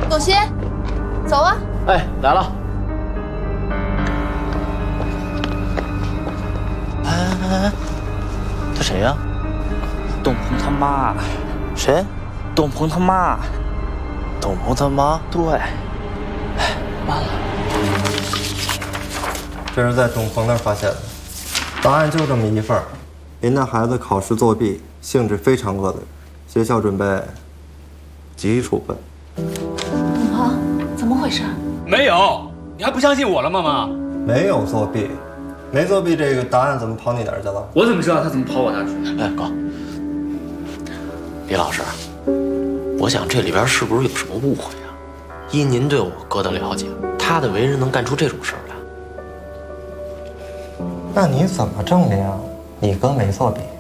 朵心，走啊！ 哎，来了。哎，他谁呀？ 董鹏他妈。 谁？ 董鹏他妈。 董鹏他妈？ 对。 哎，完了。 这是在董鹏那儿发现的，答案就这么一份儿。您的孩子考试作弊，性质非常恶劣，学校准备记处分。 董鹏，怎么回事？ 没有，你还不相信我了吗，妈？ 没有作弊，没作弊，这个答案怎么跑你那儿去了？ 我怎么知道他怎么跑我那儿去？ 哎，哥，李老师，我想这里边是不是有什么误会啊？依您对我哥的了解，他的为人能干出这种事儿来？ 那你怎么证明你哥没作弊？